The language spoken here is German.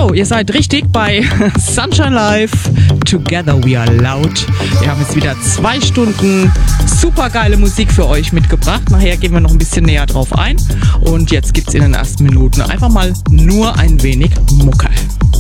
So, ihr seid richtig bei Sunshine Live. Together we are loud. Wir haben jetzt wieder 2 Stunden supergeile Musik für euch mitgebracht. Nachher gehen wir noch ein bisschen näher drauf ein. Und jetzt gibt's in den ersten Minuten einfach mal nur ein wenig Mucke.